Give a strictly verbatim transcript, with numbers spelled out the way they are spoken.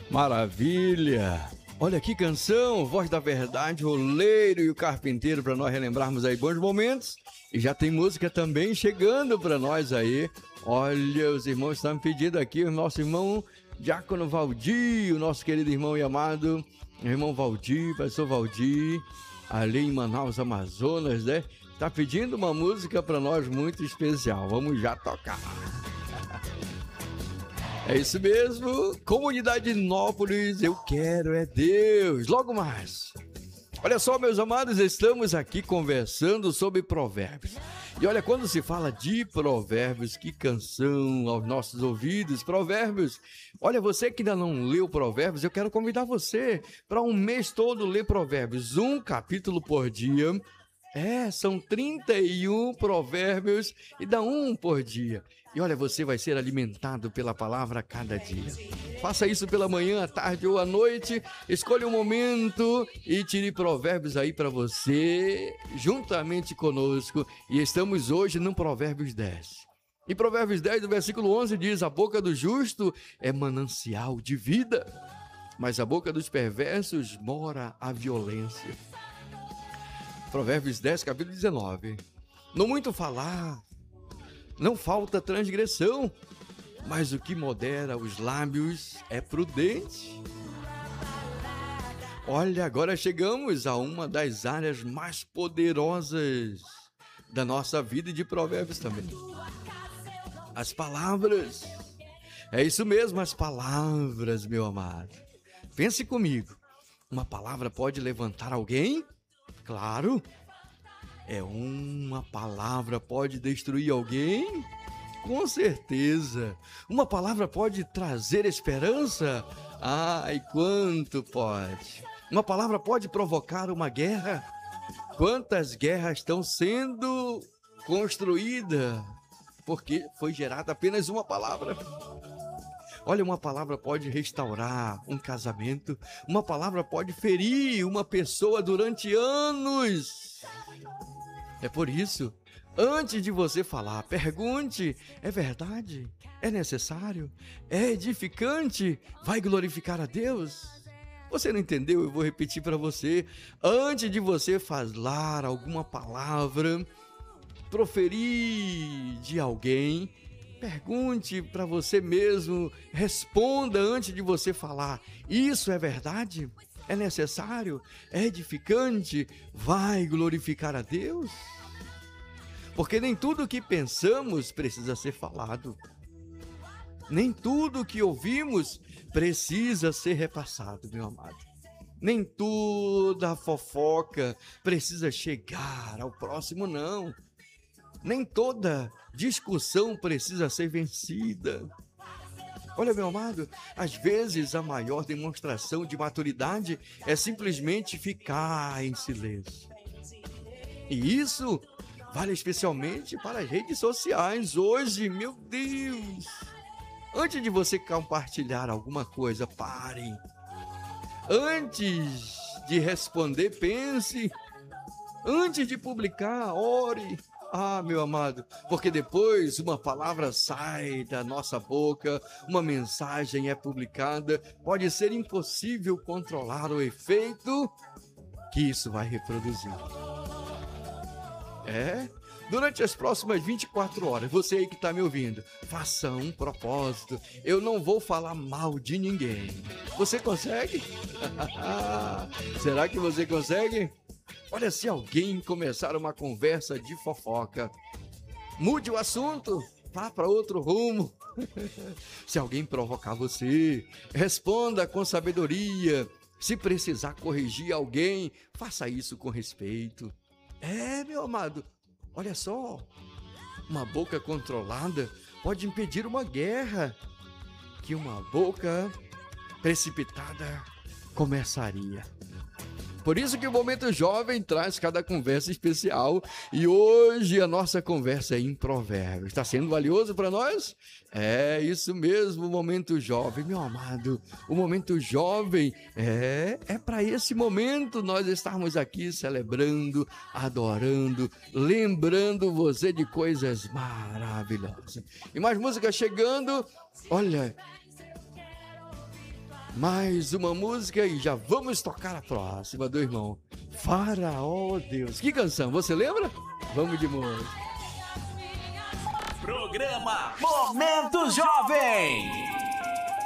Maravilha! Olha que canção, Voz da Verdade, Roleiro e o Carpinteiro, para nós relembrarmos aí bons momentos. E já tem música também chegando para nós aí. Olha, os irmãos estão pedindo aqui, o nosso irmão Diácono Valdir, o nosso querido irmão e amado irmão Valdir, pastor Valdir, ali em Manaus, Amazonas, né? Tá pedindo uma música para nós muito especial. Vamos já tocar. É isso mesmo, Comunidade Nópolis, eu quero é Deus. Logo mais. Olha só, meus amados, estamos aqui conversando sobre provérbios. E olha, quando se fala de provérbios, que canção aos nossos ouvidos, provérbios. Olha, você que ainda não leu provérbios, eu quero convidar você para um mês todo ler provérbios, um capítulo por dia. É, são trinta e um provérbios e dá um por dia. E olha, você vai ser alimentado pela palavra a cada dia. Faça isso pela manhã, à tarde ou à noite. Escolha um momento e tire provérbios aí para você, juntamente conosco. E estamos hoje no Provérbios dez. E Provérbios dez, do versículo onze, diz: a boca do justo é manancial de vida, mas a boca dos perversos mora a violência. Provérbios dez, capítulo dezenove. No muito falar, não falta transgressão, mas o que modera os lábios é prudente. Olha, agora chegamos a uma das áreas mais poderosas da nossa vida e de provérbios também. As palavras. É isso mesmo, as palavras, meu amado. Pense comigo. Uma palavra pode levantar alguém? Claro. É uma palavra pode destruir alguém? Com certeza. Uma palavra pode trazer esperança? Ai, quanto pode. Uma palavra pode provocar uma guerra? Quantas guerras estão sendo construídas porque foi gerada apenas uma palavra? Olha, uma palavra pode restaurar um casamento. Uma palavra pode ferir uma pessoa durante anos. É por isso, antes de você falar, pergunte: é verdade? É necessário? É edificante? Vai glorificar a Deus? Você não entendeu? Eu vou repetir para você. Antes de você falar alguma palavra, proferir de alguém, pergunte para você mesmo, responda antes de você falar: isso é verdade? É necessário? É edificante? Vai glorificar a Deus? Porque nem tudo que pensamos precisa ser falado. Nem tudo que ouvimos precisa ser repassado, meu amado. Nem toda a fofoca precisa chegar ao próximo, não. Nem toda discussão precisa ser vencida. Olha, meu amado, às vezes a maior demonstração de maturidade é simplesmente ficar em silêncio. E isso vale especialmente para as redes sociais hoje, meu Deus! Antes de você compartilhar alguma coisa, pare. Antes de responder, pense. Antes de publicar, ore. Ah, meu amado, porque depois uma palavra sai da nossa boca, uma mensagem é publicada, pode ser impossível controlar o efeito que isso vai reproduzir. É? Durante as próximas vinte e quatro horas, você aí que está me ouvindo, faça um propósito. Eu não vou falar mal de ninguém. Você consegue? Será que você consegue? Olha, se alguém começar uma conversa de fofoca, mude o assunto, vá para outro rumo. Se alguém provocar você, responda com sabedoria. Se precisar corrigir alguém, faça isso com respeito. É, meu amado, olha só, uma boca controlada pode impedir uma guerra que uma boca precipitada começaria. Por isso que o Momento Jovem traz cada conversa especial e hoje a nossa conversa é em provérbios. Está sendo valioso para nós? É isso mesmo, o Momento Jovem, meu amado. O Momento Jovem é, é para esse momento nós estarmos aqui celebrando, adorando, lembrando você de coisas maravilhosas. E mais música chegando, olha... Mais uma música e já vamos tocar a próxima do irmão Faraó Deus. Que canção, você lembra? Vamos de música. Programa Momento Jovem.